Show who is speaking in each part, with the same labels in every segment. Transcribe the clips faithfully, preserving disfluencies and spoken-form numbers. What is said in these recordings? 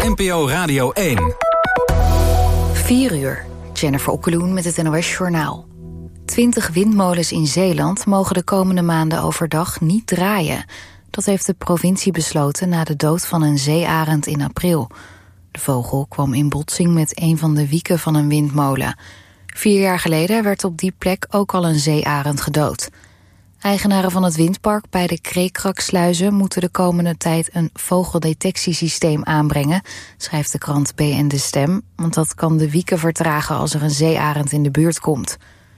Speaker 1: N P O Radio één.
Speaker 2: vier uur. Jennifer Okkeloen met het N O S Journaal. Twintig windmolens in Zeeland mogen de komende maanden overdag niet draaien. Dat heeft de provincie besloten na de dood van een zeearend in april. De vogel kwam in botsing met een van de wieken van een windmolen. Vier jaar geleden werd op die plek ook al een zeearend gedood. Eigenaren van het windpark bij de Kreekraksluizen moeten de komende tijd een vogeldetectiesysteem aanbrengen, schrijft de krant B N De Stem, want dat kan de wieken vertragen als er een zeearend in de buurt komt.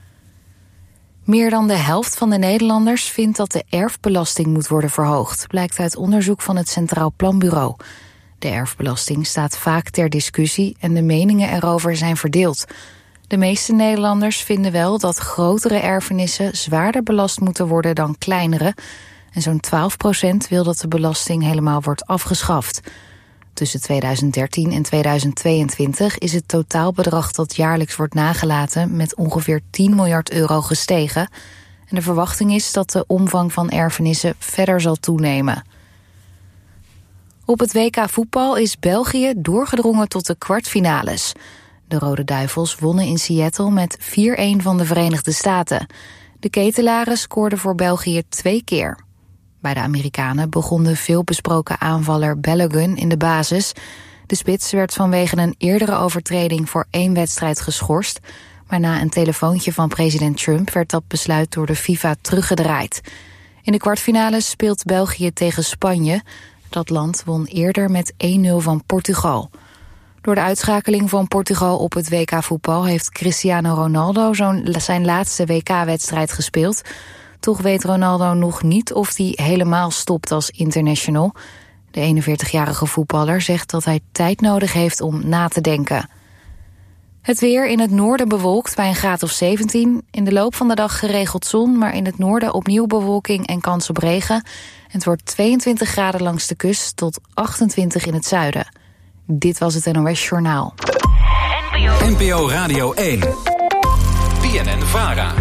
Speaker 2: Meer dan de helft van de Nederlanders vindt dat de erfbelasting moet worden verhoogd, blijkt uit onderzoek van het Centraal Planbureau. De erfbelasting staat vaak ter discussie en de meningen erover zijn verdeeld. De meeste Nederlanders vinden wel dat grotere erfenissen zwaarder belast moeten worden dan kleinere. En zo'n twaalf procent wil dat de belasting helemaal wordt afgeschaft. Tussen tweeduizend dertien en tweeduizend tweeëntwintig is het totaalbedrag dat jaarlijks wordt nagelaten met ongeveer tien miljard euro gestegen. En de verwachting is dat de omvang van erfenissen verder zal toenemen. Op het W K voetbal is België doorgedrongen tot de kwartfinales. De Rode Duivels wonnen in Seattle met vier-een van de Verenigde Staten. De ketelaren scoorden voor België twee keer. Bij de Amerikanen begon de veelbesproken aanvaller Balogun in de basis. De spits werd vanwege een eerdere overtreding voor één wedstrijd geschorst. Maar na een telefoontje van president Trump werd dat besluit door de FIFA teruggedraaid. In de kwartfinales speelt België tegen Spanje. Dat land won eerder met één nul van Portugal. Door de uitschakeling van Portugal op het W K voetbal heeft Cristiano Ronaldo zo'n zijn laatste W K-wedstrijd gespeeld. Toch weet Ronaldo nog niet of hij helemaal stopt als international. De eenenveertigjarige voetballer zegt dat hij tijd nodig heeft om na te denken. Het weer in het noorden bewolkt bij een graad of zeventien. In de loop van de dag geregeld zon, maar in het noorden opnieuw bewolking en kans op regen. Het wordt tweeëntwintig graden langs de kust tot achtentwintig in het zuiden. Dit was het N O S Journaal.
Speaker 1: N P O Radio één. B N N-Vara.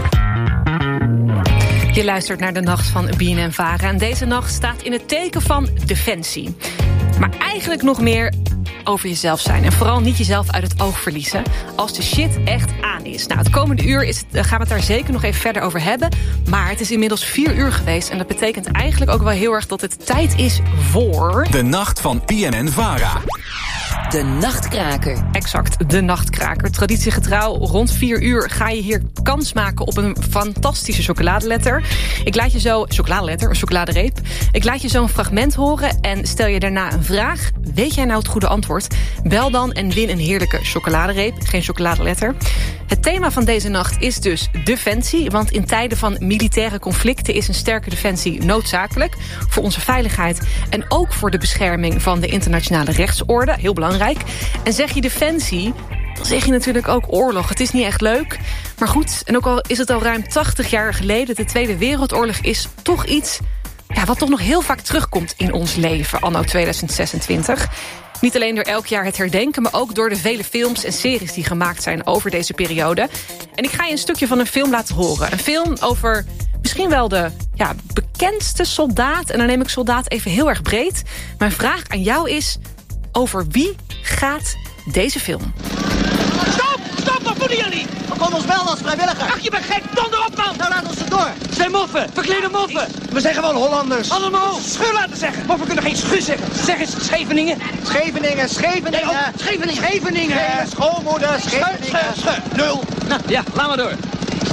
Speaker 3: Je luistert naar de Nacht van B N N-Vara. En deze nacht staat in het teken van defensie. Maar eigenlijk nog meer over jezelf zijn. En vooral niet jezelf uit het oog verliezen als de shit echt aan is. Nou, het komende uur is het, gaan we het daar zeker nog even verder over hebben. Maar het is inmiddels vier uur geweest. En dat betekent eigenlijk ook wel heel erg dat het tijd is voor...
Speaker 1: De Nacht van B N N-Vara.
Speaker 4: De Nachtkraker.
Speaker 3: Exact, de Nachtkraker. Traditiegetrouw, rond vier uur ga je hier kans maken op een fantastische chocoladeletter. Ik laat je zo... Chocoladeletter, een chocoladereep. Ik laat je zo een fragment horen en stel je daarna een vraag. Weet jij nou het goede antwoord? Bel dan en win een heerlijke chocoladereep, geen chocoladeletter. Het thema van deze nacht is dus defensie. Want in tijden van militaire conflicten is een sterke defensie noodzakelijk. Voor onze veiligheid en ook voor de bescherming van de internationale rechtsorde. Heel belangrijk. En zeg je defensie, dan zeg je natuurlijk ook oorlog. Het is niet echt leuk. Maar goed, en ook al is het al ruim tachtig jaar geleden... de Tweede Wereldoorlog is toch iets... Ja, wat toch nog heel vaak terugkomt in ons leven, anno tweeduizend zesentwintig. Niet alleen door elk jaar het herdenken, maar ook door de vele films en series die gemaakt zijn over deze periode. En ik ga je een stukje van een film laten horen. Een film over misschien wel de ja, bekendste soldaat. En dan neem ik soldaat even heel erg breed. Mijn vraag aan jou is, over wie gaat deze film?
Speaker 5: Stop! Stop! Wat doen jullie?
Speaker 6: We komen ons melden als vrijwilliger.
Speaker 5: Ach, je bent gek! Donder op, man!
Speaker 6: Nou, laat ons erdoor.
Speaker 5: Het zijn moffen! Verklede moffen!
Speaker 6: We zijn gewoon Hollanders.
Speaker 5: Allemaal schu laten zeggen! Moffen kunnen geen schu zeggen! Zeg eens Scheveningen!
Speaker 6: Scheveningen, Scheveningen!
Speaker 5: Nee, oh, Scheveningen!
Speaker 6: Scheveningen! Nee, schoolmoeder, Scheveningen!
Speaker 5: Schu, schu, schu! Nul! Nou, ja, laat maar door.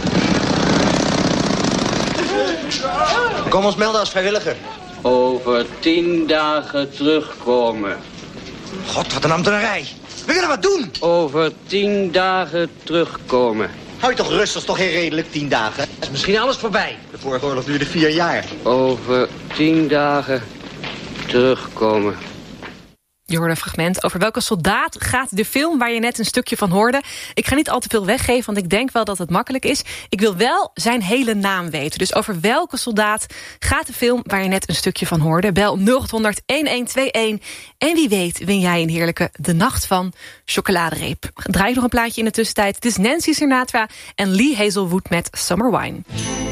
Speaker 6: We komen ons melden als vrijwilliger.
Speaker 7: Over tien dagen terugkomen.
Speaker 6: God, wat een ambtenarij. We willen wat doen.
Speaker 7: Over tien dagen terugkomen.
Speaker 6: Hou je toch rustig, dat is toch heel redelijk, tien dagen?
Speaker 5: Is misschien alles voorbij.
Speaker 6: De vorige oorlog duurde vier jaar.
Speaker 7: Over tien dagen terugkomen.
Speaker 3: Je hoorde een fragment over welke soldaat gaat de film waar je net een stukje van hoorde. Ik ga niet al te veel weggeven, want ik denk wel dat het makkelijk is. Ik wil wel zijn hele naam weten. Dus over welke soldaat gaat de film waar je net een stukje van hoorde. Bel nul acht honderd, een een twee een. En wie weet win jij een heerlijke De Nacht van chocoladereep. Draai nog een plaatje in de tussentijd. Het is Nancy Sinatra en Lee Hazelwood met Summer Wine.